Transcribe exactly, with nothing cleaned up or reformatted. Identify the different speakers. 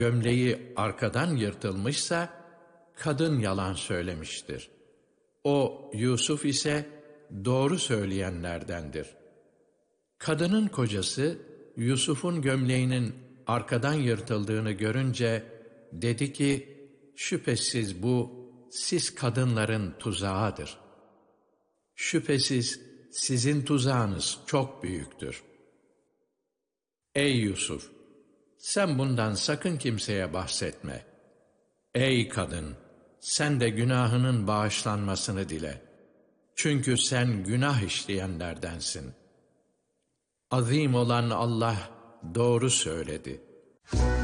Speaker 1: gömleği arkadan yırtılmışsa, kadın yalan söylemiştir. O, Yusuf ise doğru söyleyenlerdendir. Kadının kocası, Yusuf'un gömleğinin arkadan yırtıldığını görünce, dedi ki, şüphesiz bu, siz kadınların tuzağıdır. Şüphesiz sizin tuzağınız çok büyüktür. Ey Yusuf! Sen bundan sakın kimseye bahsetme. Ey kadın! Sen de günahının bağışlanmasını dile. Çünkü sen günah işleyenlerdensin. Azim olan Allah doğru söyledi.